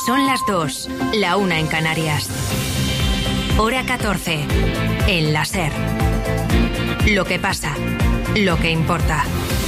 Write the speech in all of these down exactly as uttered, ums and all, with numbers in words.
Son las dos, la una en Canarias. Hora catorce, en la SER. Lo que pasa, lo que importa.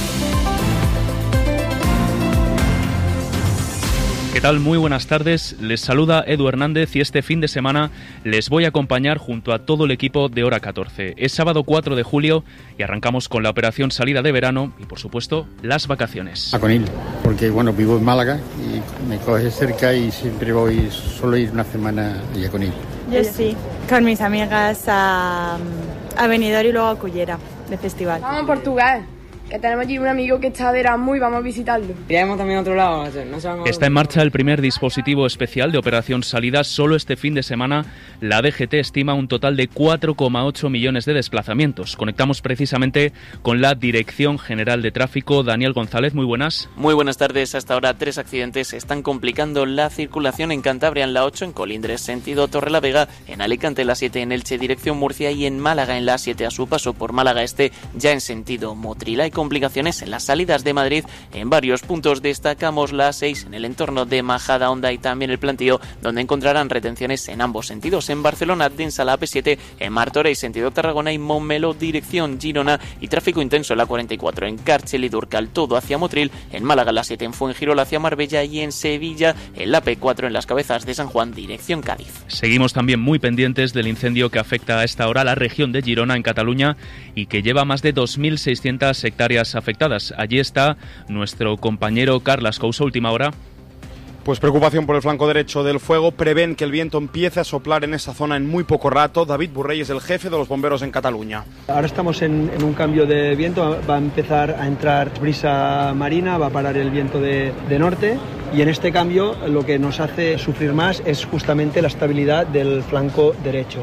¿Qué tal? Muy buenas tardes. Les saluda Edu Hernández y este fin de semana les voy a acompañar junto a todo el equipo de Hora catorce. Es sábado cuatro de julio y arrancamos con la operación salida de verano y, por supuesto, las vacaciones. A Conil, porque bueno, vivo en Málaga y me coge cerca y siempre voy, solo ir una semana a Conil. Yo sí, con mis amigas a, a Benidorm y luego a Cullera, de festival. Vamos a Portugal, que tenemos allí un amigo que está de Erasmus y vamos a visitarlo. Iremos también a otro lado. No se van a... Está en marcha el primer dispositivo especial de operación salida. Solo este fin de semana la D G T estima un total de cuatro coma ocho millones de desplazamientos. Conectamos precisamente con la Dirección General de Tráfico. Daniel González, muy buenas. Muy buenas tardes. Hasta ahora tres accidentes están complicando la circulación en Cantabria en la ocho, en Colindres sentido Torrelavega, en Alicante en la siete, en Elche dirección Murcia y en Málaga en la siete a su paso por Málaga Este ya en sentido Motril. Hay complicaciones en las salidas de Madrid en varios puntos. Destacamos la seis en el entorno de Majadahonda y también el Plantío, donde encontrarán retenciones en ambos sentidos. En Barcelona, densa la A P siete, en Martorell sentido Tarragona y Montmeló dirección Girona y tráfico intenso en la cuarenta y cuatro en Càrcel y Durcal todo hacia Motril, en Málaga la siete en Fuengirola hacia Marbella y en Sevilla en la P cuatro en las Cabezas de San Juan dirección Cádiz. Seguimos también muy pendientes del incendio que afecta a esta hora a la región de Girona en Cataluña y que lleva más de dos mil seiscientas hectáreas afectadas. Allí está nuestro compañero Carlas Couso, última hora. Pues preocupación por el flanco derecho del fuego. Prevén que el viento empiece a soplar en esa zona en muy poco rato. David Burrey es el jefe de los bomberos en Cataluña. Ahora estamos en, en un cambio de viento. Va a empezar a entrar brisa marina, va a parar el viento de, de norte. Y en este cambio lo que nos hace sufrir más es justamente la estabilidad del flanco derecho.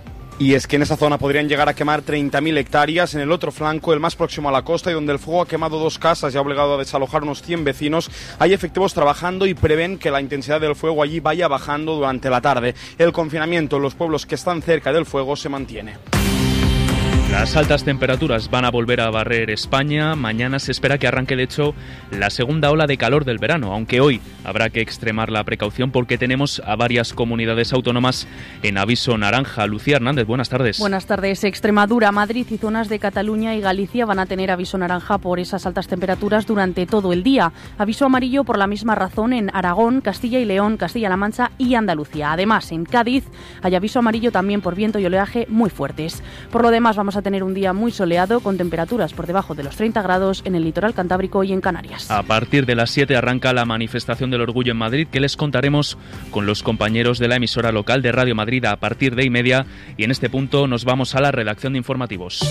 Y es que en esa zona podrían llegar a quemar treinta mil hectáreas. En el otro flanco, el más próximo a la costa y donde el fuego ha quemado dos casas y ha obligado a desalojar unos cien vecinos, hay efectivos trabajando y prevén que la intensidad del fuego allí vaya bajando durante la tarde. El confinamiento en los pueblos que están cerca del fuego se mantiene. Las altas temperaturas van a volver a barrer España. Mañana se espera que arranque, de hecho, la segunda ola de calor del verano, aunque hoy habrá que extremar la precaución porque tenemos a varias comunidades autónomas en aviso naranja. Lucía Hernández, buenas tardes. Buenas tardes. Extremadura, Madrid y zonas de Cataluña y Galicia van a tener aviso naranja por esas altas temperaturas durante todo el día. Aviso amarillo por la misma razón en Aragón, Castilla y León, Castilla-La Mancha y Andalucía. Además, en Cádiz hay aviso amarillo también por viento y oleaje muy fuertes. Por lo demás, vamos a tener un día muy soleado con temperaturas por debajo de los treinta grados en el litoral cantábrico y en Canarias. A partir de las siete arranca la manifestación del orgullo en Madrid, que les contaremos con los compañeros de la emisora local de Radio Madrid a partir de y media, y en este punto nos vamos a la redacción de informativos.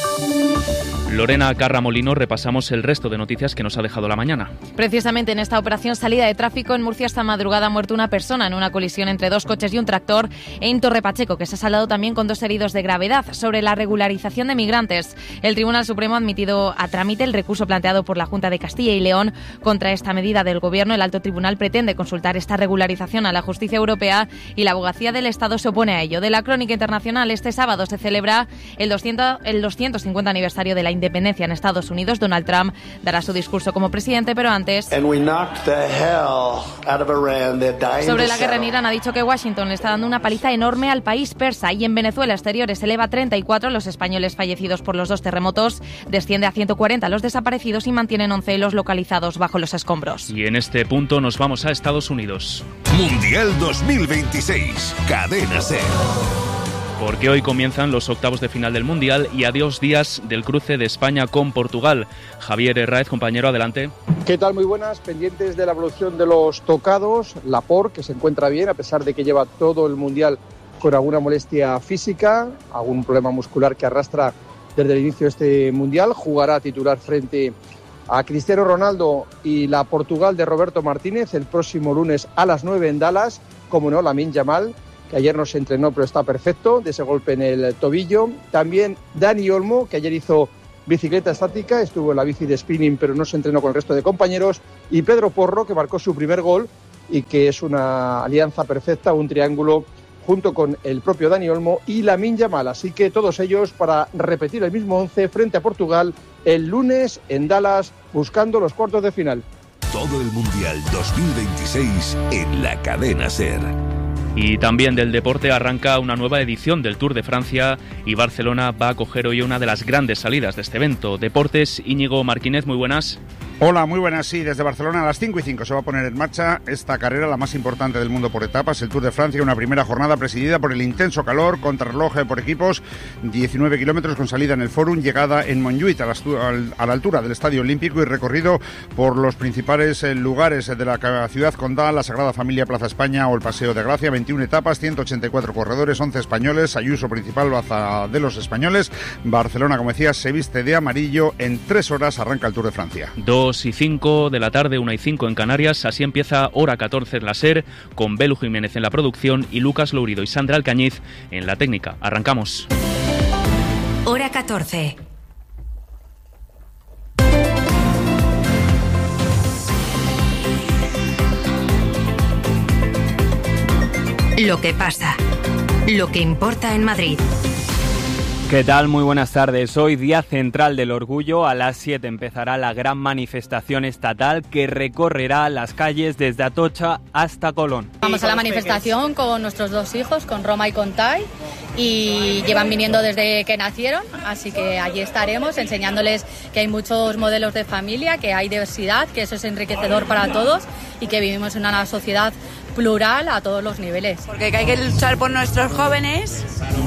Lorena Carramolino, repasamos el resto de noticias que nos ha dejado la mañana. Precisamente en esta operación salida de tráfico en Murcia esta madrugada ha muerto una persona en una colisión entre dos coches y un tractor en Torre Pacheco, que se ha saldado también con dos heridos de gravedad. Sobre la regularización de migrantes, el Tribunal Supremo ha admitido a trámite el recurso planteado por la Junta de Castilla y León contra esta medida del Gobierno. El Alto Tribunal pretende consultar esta regularización a la justicia europea y la Abogacía del Estado se opone a ello. De la crónica internacional, este sábado se celebra el, doscientos, el doscientos cincuenta aniversario de la independencia en Estados Unidos. Donald Trump dará su discurso como presidente, pero antes, sobre la guerra en Irán, ha dicho que Washington le está dando una paliza enorme al país persa. Y en Venezuela, exteriores eleva a treinta y cuatro los españoles fallecidos por los dos terremotos, desciende a ciento cuarenta los desaparecidos y mantienen once los localizados bajo los escombros. Y en este punto nos vamos a Estados Unidos. Mundial dos mil veintiséis, Cadena SER. Porque hoy comienzan los octavos de final del Mundial y a dos días del cruce de España con Portugal. Javier Herráez, compañero, adelante. ¿Qué tal? Muy buenas. Pendientes de la evolución de los tocados. Laporte, que se encuentra bien, a pesar de que lleva todo el Mundial con alguna molestia física, algún problema muscular que arrastra desde el inicio de este Mundial. Jugará titular frente a Cristiano Ronaldo y la Portugal de Roberto Martínez el próximo lunes a las nueve en Dallas. Como no, Lamine Yamal, que ayer no se entrenó pero está perfecto de ese golpe en el tobillo. También Dani Olmo, que ayer hizo bicicleta estática, estuvo en la bici de spinning pero no se entrenó con el resto de compañeros. Y Pedro Porro, que marcó su primer gol y que es una alianza perfecta, un triángulo junto con el propio Dani Olmo y Lamine Yamal. Así que todos ellos para repetir el mismo once frente a Portugal el lunes en Dallas, buscando los cuartos de final. todo el Mundial dos mil veintiséis en la cadena SER. Y también del deporte arranca una nueva edición del Tour de Francia y Barcelona va a coger hoy una de las grandes salidas de este evento. Deportes, Íñigo Martínez, muy buenas. Hola, muy buenas. Sí, desde Barcelona a las cinco y cinco se va a poner en marcha esta carrera, la más importante del mundo por etapas, el Tour de Francia, una primera jornada presidida por el intenso calor, contrarreloj por equipos, diecinueve kilómetros con salida en el Fórum, llegada en Montjuïc a la, a la altura del Estadio Olímpico y recorrido por los principales lugares de la ciudad condal, la Sagrada Familia, Plaza España o el Paseo de Gracia. veintiuna etapas, ciento ochenta y cuatro corredores, once españoles, Ayuso principal, baza de los españoles. Barcelona, como decía, se viste de amarillo. En tres horas arranca el Tour de Francia. Dos y cinco de la tarde, una y cinco en Canarias. Así empieza Hora catorce en la SER, con Belu Jiménez en la producción y Lucas Lourido y Sandra Alcañiz en la técnica. Arrancamos. Hora catorce. Lo que pasa, lo que importa en Madrid. ¿Qué tal? Muy buenas tardes. Hoy, Día Central del Orgullo. A las siete empezará la gran manifestación estatal que recorrerá las calles desde Atocha hasta Colón. Vamos a la manifestación con nuestros dos hijos, con Roma y con Tai, y llevan viniendo desde que nacieron, así que allí estaremos enseñándoles que hay muchos modelos de familia, que hay diversidad, que eso es enriquecedor para todos y que vivimos en una sociedad plural a todos los niveles. Porque hay que luchar por nuestros jóvenes,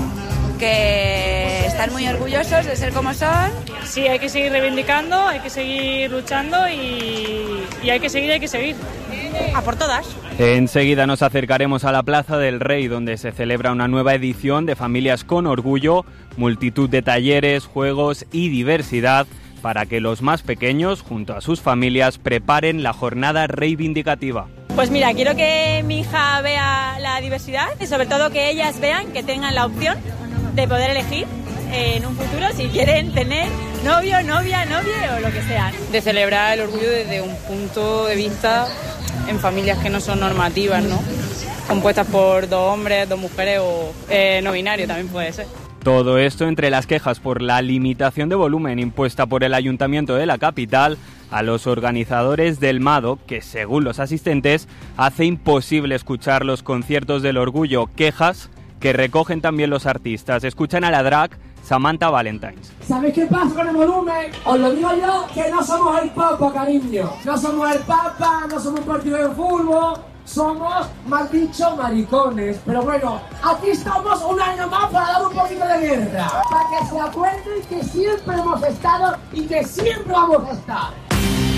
que están muy orgullosos de ser como son. Sí, hay que seguir reivindicando, hay que seguir luchando y, y hay que seguir, hay que seguir. A por todas. Enseguida nos acercaremos a la Plaza del Rey, donde se celebra una nueva edición de Familias con Orgullo, multitud de talleres, juegos y diversidad para que los más pequeños, junto a sus familias, preparen la jornada reivindicativa. Pues mira, quiero que mi hija vea la diversidad y sobre todo que ellas vean que tengan la opción de poder elegir en un futuro si quieren tener novio, novia, novie o lo que sea. De celebrar el orgullo desde un punto de vista en familias que no son normativas, ¿no? Compuestas por dos hombres, dos mujeres o eh, no binario también puede ser. Todo esto entre las quejas por la limitación de volumen impuesta por el Ayuntamiento de la capital a los organizadores del Mado, que según los asistentes hace imposible escuchar los conciertos del orgullo. Quejas que recogen también los artistas. Escuchan a la drag Samantha Valentines. ¿Sabéis qué pasa con el volumen? Os lo digo yo, que no somos el Papa, cariño. No somos el Papa, no somos un partido de fútbol. Somos, mal dicho, maricones. Pero bueno, aquí estamos un año más para dar un poquito de guerra. Para que se acuerden que siempre hemos estado y que siempre vamos a estar.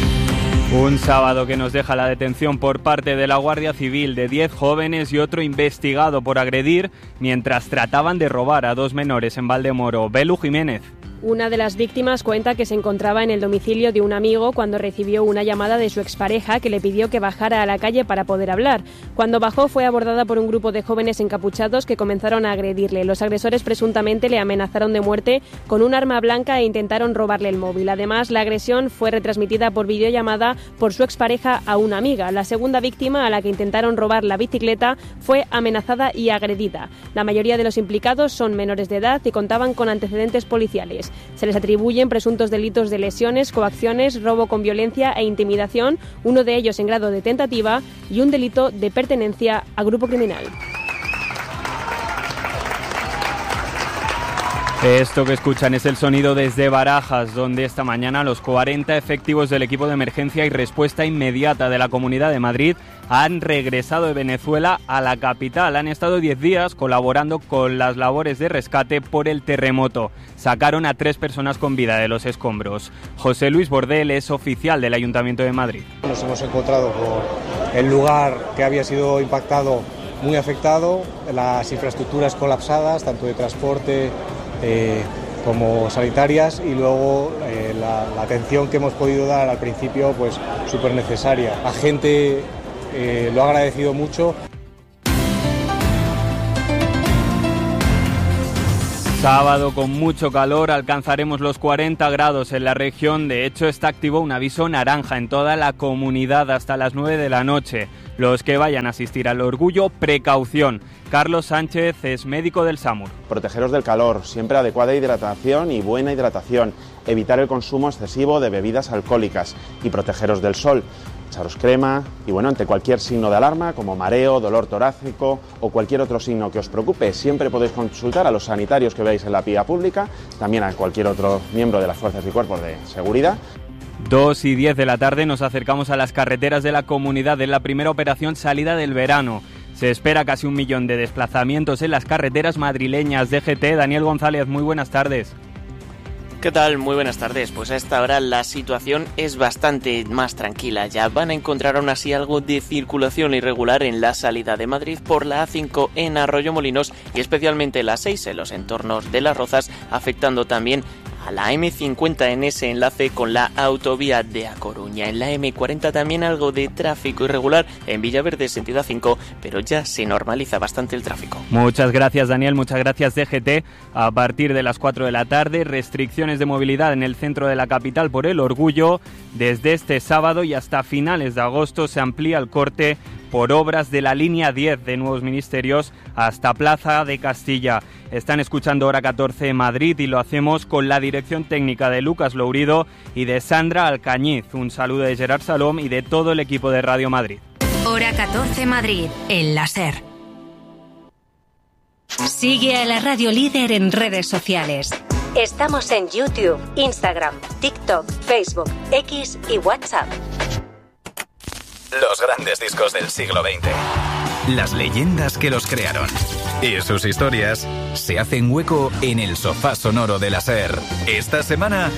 Un sábado que nos deja la detención por parte de la Guardia Civil de diez jóvenes y otro investigado por agredir mientras trataban de robar a dos menores en Valdemoro. Belu Jiménez. Una de las víctimas cuenta que se encontraba en el domicilio de un amigo cuando recibió una llamada de su expareja que le pidió que bajara a la calle para poder hablar. Cuando bajó fue abordada por un grupo de jóvenes encapuchados que comenzaron a agredirle. Los agresores presuntamente le amenazaron de muerte con un arma blanca e intentaron robarle el móvil. Además, la agresión fue retransmitida por videollamada por su expareja a una amiga. La segunda víctima, a la que intentaron robar la bicicleta, fue amenazada y agredida. La mayoría de los implicados son menores de edad y contaban con antecedentes policiales. Se les atribuyen presuntos delitos de lesiones, coacciones, robo con violencia e intimidación, uno de ellos en grado de tentativa, y un delito de pertenencia a grupo criminal. Esto que escuchan es el sonido desde Barajas, donde esta mañana los cuarenta efectivos del equipo de emergencia y respuesta inmediata de la Comunidad de Madrid han regresado de Venezuela a la capital. Han estado diez días colaborando con las labores de rescate por el terremoto. Sacaron a tres personas con vida de los escombros. José Luis Bordel es oficial del Ayuntamiento de Madrid. Nos hemos encontrado con el lugar que había sido impactado muy afectado, las infraestructuras colapsadas, tanto de transporte eh, como sanitarias, y luego eh, la, la atención que hemos podido dar al principio, pues súper necesaria. La gente eh, lo ha agradecido mucho. Sábado con mucho calor, alcanzaremos los cuarenta grados en la región. De hecho, está activo un aviso naranja en toda la comunidad hasta las nueve de la noche. Los que vayan a asistir al orgullo, precaución. Carlos Sánchez es médico del SAMUR. Protegeros del calor, siempre adecuada hidratación y buena hidratación. Evitar el consumo excesivo de bebidas alcohólicas y protegeros del sol. echaros crema y bueno, ante cualquier signo de alarma como mareo, dolor torácico o cualquier otro signo que os preocupe, siempre podéis consultar a los sanitarios que veáis en la vía pública, también a cualquier otro miembro de las fuerzas y cuerpos de seguridad. dos y diez de la tarde nos acercamos a las carreteras de la comunidad en la primera operación salida del verano. Se espera casi un millón de desplazamientos en las carreteras madrileñas. D G T, Daniel González, muy buenas tardes. ¿Qué tal? Muy buenas tardes. Pues a esta hora la situación es bastante más tranquila. Ya van a encontrar aún así algo de circulación irregular en la salida de Madrid por la A cinco en Arroyomolinos y especialmente la seis en los entornos de Las Rozas, afectando también a la eme cincuenta en ese enlace con la autovía de A Coruña. En la eme cuarenta también algo de tráfico irregular en Villaverde sentido A cinco, pero ya se normaliza bastante el tráfico. Muchas gracias, Daniel, muchas gracias, D G T. A partir de las cuatro de la tarde, restricciones de movilidad en el centro de la capital por el Orgullo. Desde este sábado y hasta finales de agosto se amplía el corte por obras de la línea diez de Nuevos Ministerios hasta Plaza de Castilla. Están escuchando Hora catorce Madrid y lo hacemos con la dirección técnica de Lucas Lourido y de Sandra Alcañiz. Un saludo de Gerard Salom y de todo el equipo de Radio Madrid. Hora catorce Madrid, en la SER. Sigue a la Radio Líder en redes sociales. Estamos en YouTube, Instagram, TikTok, Facebook, X y WhatsApp. Los grandes discos del siglo veinte. Las leyendas que los crearon. Y sus historias se hacen hueco en el sofá sonoro de la SER. Esta semana...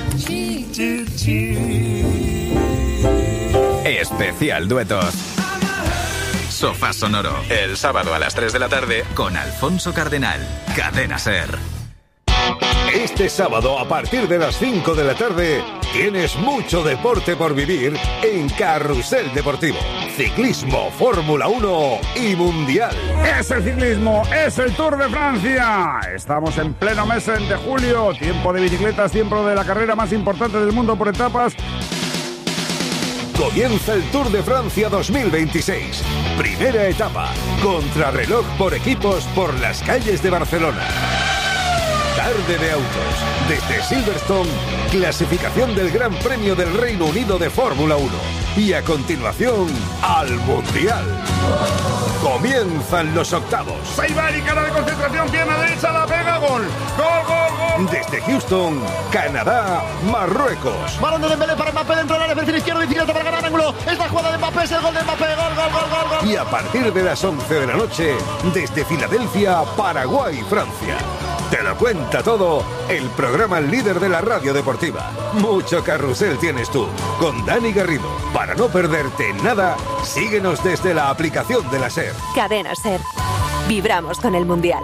Especial Duetos. Sofá sonoro. El sábado a las tres de la tarde con Alfonso Cardenal. Cadena SER. Este sábado a partir de las cinco de la tarde tienes mucho deporte por vivir en Carrusel Deportivo. Ciclismo, Fórmula uno y Mundial. Es el ciclismo, es el Tour de Francia. Estamos en pleno mes de julio, tiempo de bicicletas, tiempo de la carrera más importante del mundo por etapas. Comienza el Tour de Francia dos mil veintiséis. Primera etapa, contrarreloj por equipos por las calles de Barcelona. Tarde de autos. Desde Silverstone, clasificación del Gran Premio del Reino Unido de Fórmula uno. Y a continuación, al Mundial. Comienzan los octavos. Seibar y cara de concentración, pierna derecha, la pega, gol. Gol, gol, gol. Desde Houston, Canadá, Marruecos. Balón de Dembélé para Mbappé dentro de la defensa izquierda, bicicleta para ganar ángulo. Es la jugada de Mbappé, es el gol de Mbappé. Gol, gol, gol, gol, gol. Y a partir de las once de la noche, desde Filadelfia, Paraguay, Francia. Te lo cuenta todo el programa líder de la radio deportiva. Mucho carrusel tienes tú, con Dani Garrido. Para no perderte nada, síguenos desde la aplicación de la SER. Cadena SER. Vibramos con el Mundial.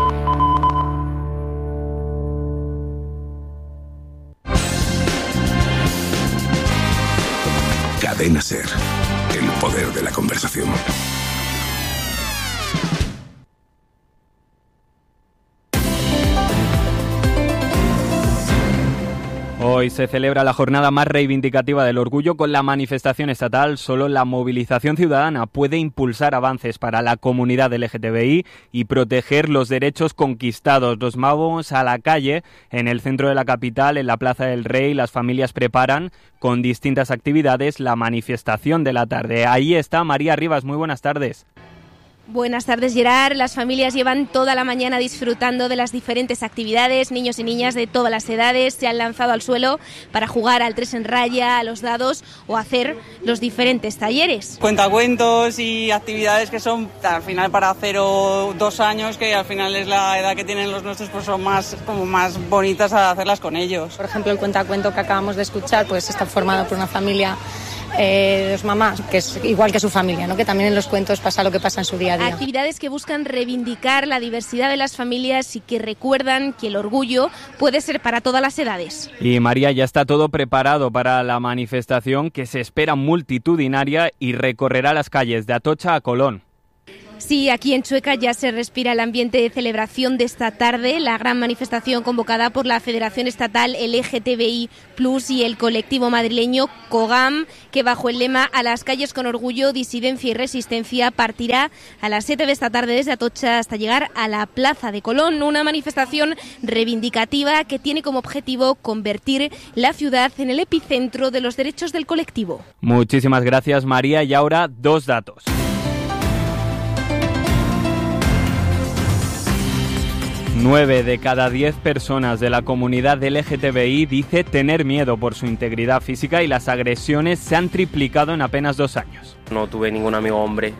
Cadena SER. El poder de la conversación. Hoy se celebra la jornada más reivindicativa del orgullo con la manifestación estatal. Solo la movilización ciudadana puede impulsar avances para la comunidad L G T B I y proteger los derechos conquistados. Nos vamos a la calle, en el centro de la capital, en la Plaza del Rey. Las familias preparan con distintas actividades la manifestación de la tarde. Ahí está María Rivas. Muy buenas tardes. Buenas tardes, Gerard. Las familias llevan toda la mañana disfrutando de las diferentes actividades. Niños y niñas de todas las edades se han lanzado al suelo para jugar al tres en raya, a los dados o hacer los diferentes talleres. Cuentacuentos y actividades que son al final para cero dos años, que al final es la edad que tienen los nuestros, pues son más como más bonitas a hacerlas con ellos. Por ejemplo, el cuentacuento que acabamos de escuchar pues está formado por una familia Eh, dos mamás, que es igual que su familia, ¿no? Que también en los cuentos pasa lo que pasa en su día a día. Actividades que buscan reivindicar la diversidad de las familias y que recuerdan que el orgullo puede ser para todas las edades. Y María, ya está todo preparado para la manifestación que se espera multitudinaria y recorrerá las calles de Atocha a Colón. Sí, aquí en Chueca ya se respira el ambiente de celebración de esta tarde, la gran manifestación convocada por la Federación Estatal L G T B I plus y el colectivo madrileño COGAM, que bajo el lema "A las calles con orgullo, disidencia y resistencia" partirá a las siete de esta tarde desde Atocha hasta llegar a la Plaza de Colón, una manifestación reivindicativa que tiene como objetivo convertir la ciudad en el epicentro de los derechos del colectivo. Muchísimas gracias, María, y ahora dos datos. Nueve de cada diez personas de la comunidad L G T B I dice tener miedo por su integridad física y las agresiones se han triplicado en apenas dos años. No tuve ningún amigo hombre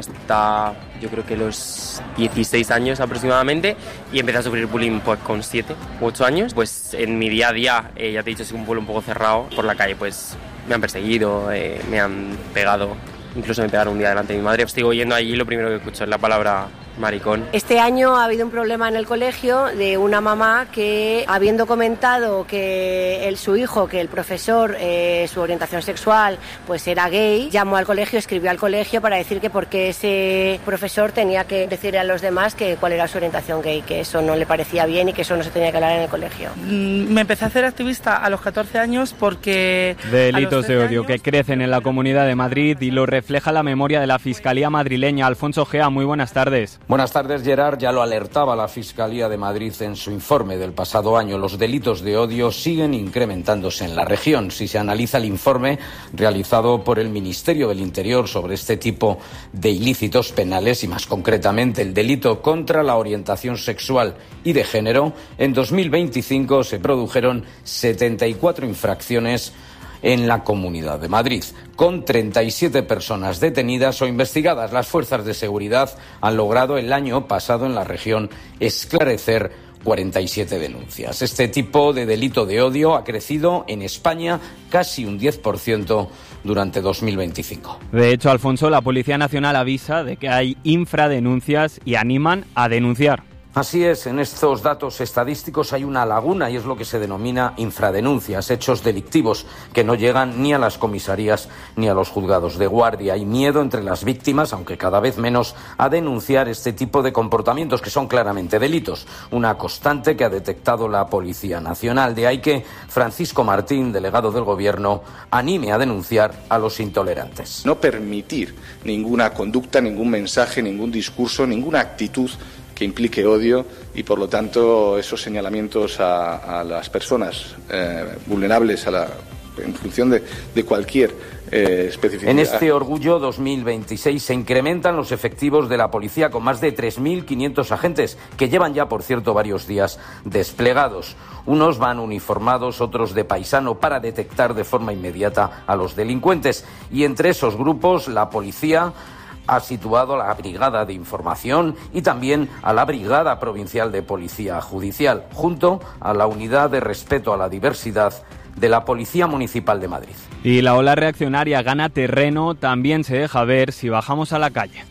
hasta yo creo que los dieciséis años aproximadamente y empecé a sufrir bullying pues con siete u ocho años. Pues en mi día a día, eh, ya te he dicho, es un pueblo un poco cerrado. Por la calle pues me han perseguido, eh, me han pegado, incluso me pegaron un día delante de mi madre. Estoy yendo allí y lo primero que escucho es la palabra maricón. Este año ha habido un problema en el colegio de una mamá que, habiendo comentado que el, su hijo, que el profesor, eh, su orientación sexual, pues era gay, llamó al colegio, escribió al colegio para decir que por qué ese profesor tenía que decirle a los demás que cuál era su orientación gay, que eso no le parecía bien y que eso no se tenía que hablar en el colegio. Me empecé a hacer activista a los catorce años porque... Delitos de odio que crecen en la Comunidad de Madrid y lo refleja la memoria de la Fiscalía madrileña. Alfonso Gea, muy buenas tardes. Buenas tardes, Gerard. Ya lo alertaba la Fiscalía de Madrid en su informe del pasado año. Los delitos de odio siguen incrementándose en la región. Si se analiza el informe realizado por el Ministerio del Interior sobre este tipo de ilícitos penales y más concretamente el delito contra la orientación sexual y de género, en dos mil veinticinco se produjeron setenta y cuatro infracciones en la Comunidad de Madrid. Con treinta y siete personas detenidas o investigadas, las fuerzas de seguridad han logrado el año pasado en la región esclarecer cuarenta y siete denuncias. Este tipo de delito de odio ha crecido en España casi un diez por ciento durante dos mil veinticinco. De hecho, Alfonso, la Policía Nacional avisa de que hay infradenuncias y animan a denunciar. Así es, en estos datos estadísticos hay una laguna y es lo que se denomina infradenuncias, hechos delictivos que no llegan ni a las comisarías ni a los juzgados de guardia. Hay miedo entre las víctimas, aunque cada vez menos, a denunciar este tipo de comportamientos que son claramente delitos, una constante que ha detectado la Policía Nacional. De ahí que Francisco Martín, delegado del Gobierno, anime a denunciar a los intolerantes. No permitir ninguna conducta, ningún mensaje, ningún discurso, ninguna actitud que implique odio y, por lo tanto, esos señalamientos a, a las personas eh, vulnerables a la, en función de, de cualquier eh, especificidad. En este Orgullo dos mil veintiséis se incrementan los efectivos de la policía con más de tres mil quinientos agentes que llevan ya, por cierto, varios días desplegados. Unos van uniformados, otros de paisano para detectar de forma inmediata a los delincuentes. Y entre esos grupos, la policía ha situado a la Brigada de Información y también a la Brigada Provincial de Policía Judicial, junto a la Unidad de Respeto a la Diversidad de la Policía Municipal de Madrid. Y la ola reaccionaria gana terreno, también se deja ver si bajamos a la calle.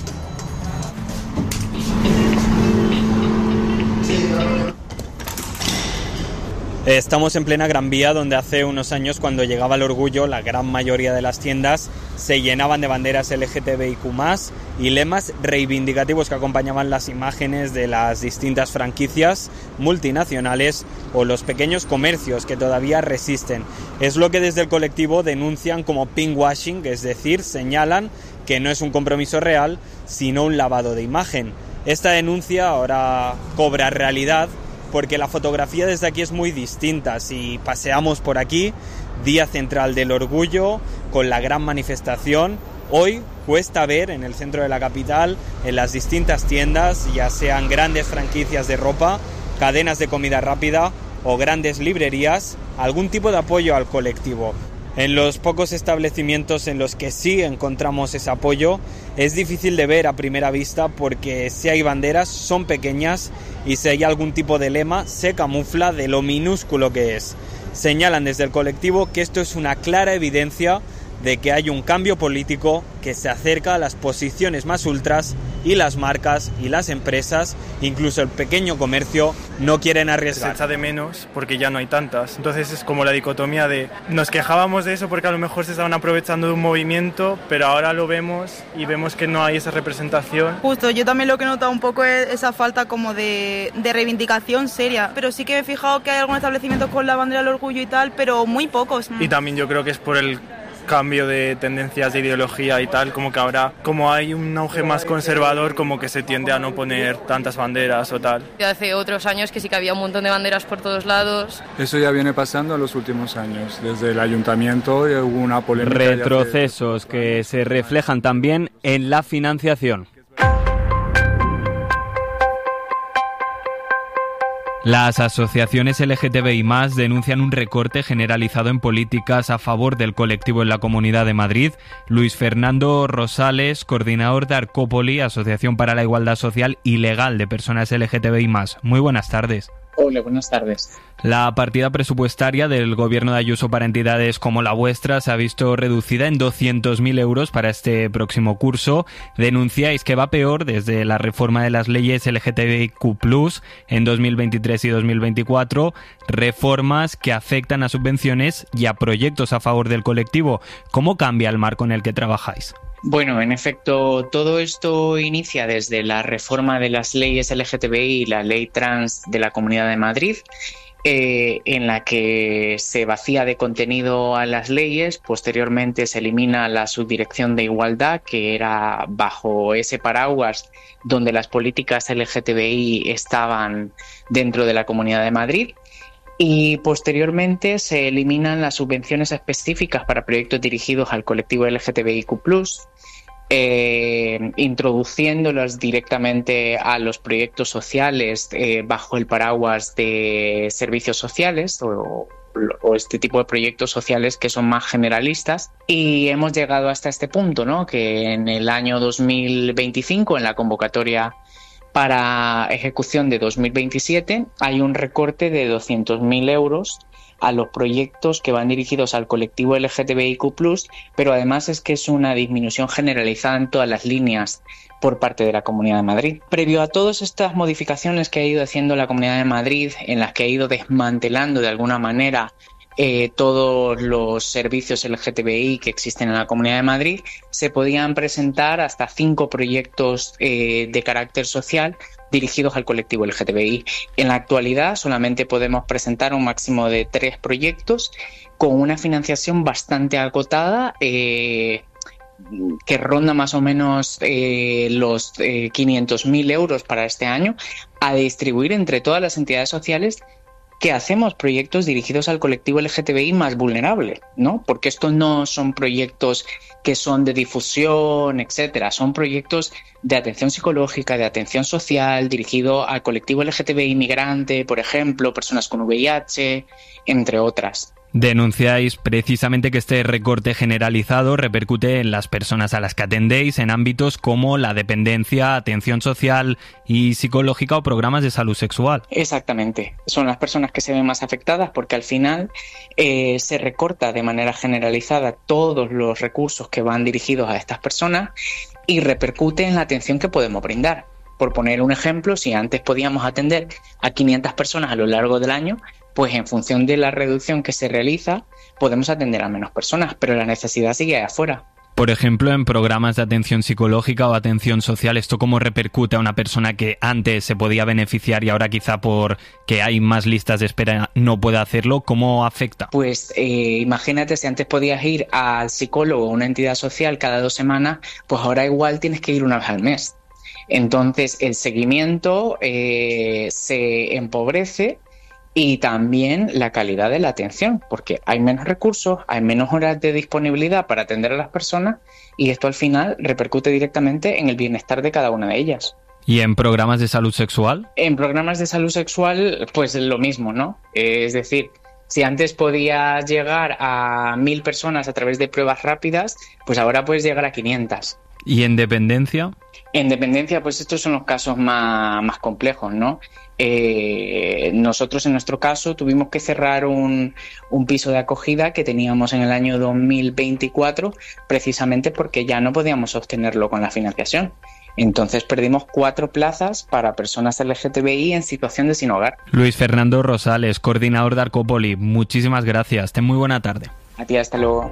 Estamos en plena Gran Vía, donde hace unos años, cuando llegaba el Orgullo, la gran mayoría de las tiendas se llenaban de banderas L G T B I Q más, y lemas reivindicativos que acompañaban las imágenes de las distintas franquicias multinacionales o los pequeños comercios que todavía resisten. Es lo que desde el colectivo denuncian como pinkwashing, es decir, señalan que no es un compromiso real, sino un lavado de imagen. Esta denuncia ahora cobra realidad, porque la fotografía desde aquí es muy distinta. Si paseamos por aquí, día central del Orgullo, con la gran manifestación, hoy cuesta ver en el centro de la capital, en las distintas tiendas, ya sean grandes franquicias de ropa, cadenas de comida rápida o grandes librerías, algún tipo de apoyo al colectivo. En los pocos establecimientos en los que sí encontramos ese apoyo, es difícil de ver a primera vista, porque si hay banderas son pequeñas y si hay algún tipo de lema se camufla de lo minúsculo que es. Señalan desde el colectivo que esto es una clara evidencia de que hay un cambio político que se acerca a las posiciones más ultras y las marcas y las empresas, incluso el pequeño comercio, no quieren arriesgar. Se echa de menos porque ya no hay tantas. Entonces es como la dicotomía de nos quejábamos de eso porque a lo mejor se estaban aprovechando de un movimiento, pero ahora lo vemos y vemos que no hay esa representación. Justo, yo también lo que he notado un poco es esa falta como de, de reivindicación seria, pero sí que me he fijado que hay algunos establecimientos con la bandera del orgullo y tal, pero muy pocos. Y también yo creo que es por el cambio de tendencias de ideología y tal, como que ahora, como hay un auge más conservador, como que se tiende a no poner tantas banderas o tal. Hace otros años que sí que había un montón de banderas por todos lados. Eso ya viene pasando en los últimos años. Desde el ayuntamiento hubo una polémica. Retrocesos que se reflejan también en la financiación. Las asociaciones L G T B I más, denuncian un recorte generalizado en políticas a favor del colectivo en la Comunidad de Madrid. Luis Fernando Rosales, coordinador de Arcópoli, Asociación para la Igualdad Social y Legal de Personas L G T B I más. Muy buenas tardes. Hola, buenas tardes. La partida presupuestaria del Gobierno de Ayuso para entidades como la vuestra se ha visto reducida en doscientos mil euros para este próximo curso. Denunciáis que va peor desde la reforma de las leyes L G T B I Q plus, en dos mil veintitrés y dos mil veinticuatro, reformas que afectan a subvenciones y a proyectos a favor del colectivo. ¿Cómo cambia el marco en el que trabajáis? Bueno, en efecto, todo esto inicia desde la reforma de las leyes L G T B I y la ley trans de la Comunidad de Madrid, eh, en la que se vacía de contenido a las leyes. Posteriormente se elimina la subdirección de igualdad, que era bajo ese paraguas donde las políticas L G T B I estaban dentro de la Comunidad de Madrid. Y posteriormente se eliminan las subvenciones específicas para proyectos dirigidos al colectivo L G T B I Q plus, eh, introduciéndolas directamente a los proyectos sociales eh, bajo el paraguas de servicios sociales o, o este tipo de proyectos sociales que son más generalistas. Y hemos llegado hasta este punto, ¿no? Que en el año dos mil veinticinco, en la convocatoria para ejecución de dos mil veintisiete, hay un recorte de doscientos mil euros a los proyectos que van dirigidos al colectivo L G T B I Q plus, pero además es que es una disminución generalizada en todas las líneas por parte de la Comunidad de Madrid. Previo a todas estas modificaciones que ha ido haciendo la Comunidad de Madrid, en las que ha ido desmantelando de alguna manera Eh, todos los servicios L G T B I que existen en la Comunidad de Madrid, se podían presentar hasta cinco proyectos eh, de carácter social dirigidos al colectivo L G T B I. En la actualidad solamente podemos presentar un máximo de tres proyectos con una financiación bastante acotada, eh, que ronda más o menos eh, los eh, quinientos mil euros para este año, a distribuir entre todas las entidades sociales que hacemos proyectos dirigidos al colectivo L G T B I más vulnerable, ¿no? Porque estos no son proyectos que son de difusión, etcétera. Son proyectos de atención psicológica, de atención social, dirigido al colectivo L G T B I migrante, por ejemplo, personas con V I H, entre otras. Denunciáis precisamente que este recorte generalizado repercute en las personas a las que atendéis en ámbitos como la dependencia, atención social y psicológica o programas de salud sexual. Exactamente. Son las personas que se ven más afectadas porque al final eh, se recorta de manera generalizada todos los recursos que van dirigidos a estas personas y repercute en la atención que podemos brindar. Por poner un ejemplo, si antes podíamos atender a quinientas personas a lo largo del año, pues en función de la reducción que se realiza, podemos atender a menos personas, pero la necesidad sigue ahí afuera. Por ejemplo, en programas de atención psicológica o atención social, ¿esto cómo repercute a una persona que antes se podía beneficiar y ahora quizá por que hay más listas de espera no puede hacerlo? ¿Cómo afecta? Pues eh, imagínate, si antes podías ir al psicólogo o una entidad social cada dos semanas, pues ahora igual tienes que ir una vez al mes. Entonces el seguimiento eh, se empobrece y también la calidad de la atención, porque hay menos recursos, hay menos horas de disponibilidad para atender a las personas y esto al final repercute directamente en el bienestar de cada una de ellas. ¿Y en programas de salud sexual? En programas de salud sexual, pues lo mismo, ¿no? Es decir, si antes podías llegar a mil personas a través de pruebas rápidas, pues ahora puedes llegar a quinientas. ¿Y en dependencia? En dependencia, pues estos son los casos más, más complejos, ¿no? Eh, nosotros, en nuestro caso, tuvimos que cerrar un, un piso de acogida que teníamos en el año dos mil veinticuatro, precisamente porque ya no podíamos sostenerlo con la financiación. Entonces perdimos cuatro plazas para personas L G T B I en situación de sin hogar. Luis Fernando Rosales, coordinador de Arcopoli, muchísimas gracias. Ten muy buena tarde. A ti, hasta luego.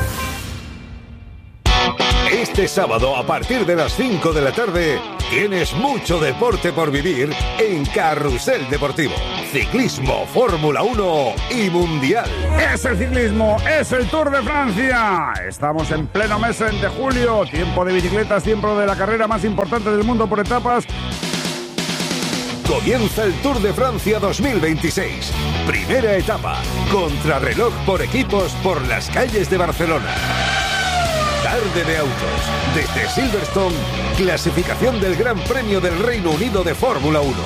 Este sábado, a partir de las cinco de la tarde, tienes mucho deporte por vivir en Carrusel Deportivo. Ciclismo, Fórmula uno y Mundial. Es el ciclismo, es el Tour de Francia. Estamos en pleno mes de julio, tiempo de bicicletas, tiempo de la carrera más importante del mundo por etapas. Comienza el Tour de Francia dos mil veintiséis. Primera etapa, contrarreloj por equipos por las calles de Barcelona. Tarde de autos. Desde Silverstone, clasificación del Gran Premio del Reino Unido de Fórmula uno.